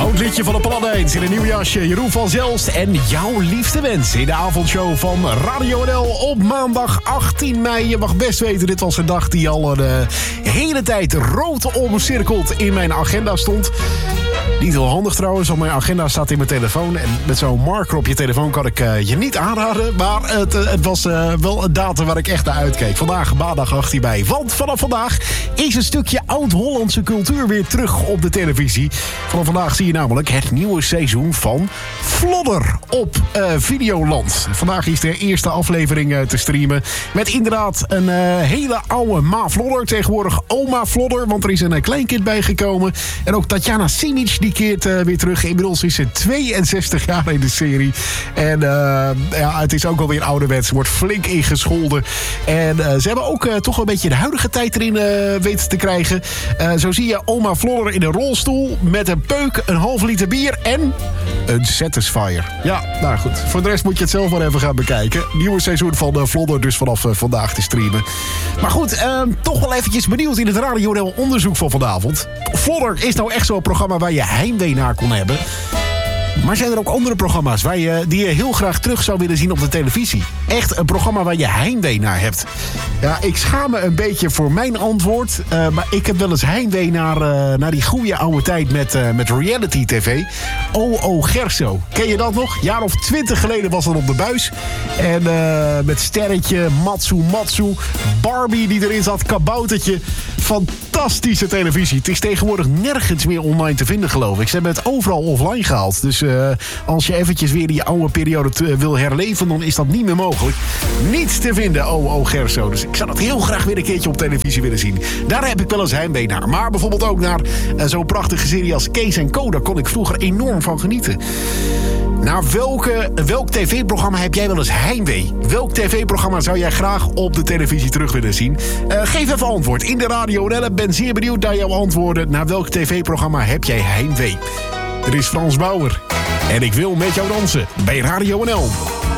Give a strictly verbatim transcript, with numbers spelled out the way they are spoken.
Oud liedje van de Paladijns in een nieuw jasje. Jeroen van Zelst en jouw liefste wens in de avondshow van Radio N L op maandag achttien mei. Je mag best weten, dit was een dag die al een uh, hele tijd rood omcirkeld in mijn agenda stond. Niet heel handig trouwens, want mijn agenda staat in mijn telefoon. En met zo'n marker op je telefoon kan ik uh, je niet aanraden. Maar het, uh, het was uh, wel een datum waar ik echt naar uitkeek. Vandaag, maandag achttien mei. Want vanaf vandaag is een stukje oud-Hollandse cultuur weer terug op de televisie. Vanaf vandaag zie je namelijk het nieuwe seizoen van Flodder op uh, Videoland. Vandaag is de eerste aflevering uh, te streamen. Met inderdaad een uh, hele oude Ma Flodder. Tegenwoordig oma Flodder, want er is een uh, kleinkind bijgekomen. En ook Tatjana Simic, die keert uh, weer terug. Inmiddels is ze tweeënzestig jaar in de serie. En uh, ja, het is ook alweer ouderwets. Ze wordt flink ingescholden. En uh, ze hebben ook uh, toch een beetje de huidige tijd erin uh, weten te krijgen. Uh, zo zie je oma Flodder in een rolstoel met een peuk, een half liter bier en een Satisfyer. Ja, nou goed. Voor de rest moet je het zelf maar even gaan bekijken. Nieuwe seizoen van uh, Flodder dus vanaf uh, vandaag te streamen. Maar goed, uh, toch wel eventjes benieuwd in het Radio N L onderzoek van vanavond. Flodder is nou echt zo'n programma waar je heimwee naar kon hebben. Maar zijn er ook andere programma's waar je, die je heel graag terug zou willen zien op de televisie? Echt een programma waar je heimwee naar hebt. Ja, ik schaam me een beetje voor mijn antwoord. Uh, maar ik heb wel eens heimwee naar, uh, naar die goede oude tijd met, uh, met reality tv. O O Gerso. Ken je dat nog? Een jaar of twintig geleden was dat op de buis. En uh, met Sterretje, Matsu Matsu, Barbie die erin zat, Kaboutertje. Fantastische televisie. Het is tegenwoordig nergens meer online te vinden, geloof ik. Ze hebben het overal offline gehaald. Dus uh, als je eventjes weer die oude periode te, wil herleven, dan is dat niet meer mogelijk. Niets te vinden, O O Gerso. Dus ik zou dat heel graag weer een keertje op televisie willen zien. Daar heb ik wel eens heimwee naar. Maar bijvoorbeeld ook naar uh, zo'n prachtige serie als Kees en Co. Daar kon ik vroeger enorm van genieten. Naar welke, welk tv-programma heb jij wel eens heimwee? Welk tv-programma zou jij graag op de televisie terug willen zien? Uh, geef even antwoord in de Radio N L. Ik ben zeer benieuwd naar jouw antwoorden. Naar welk tv-programma heb jij heimwee? Er is Frans Bauer. En ik wil met jou dansen bij Radio N L.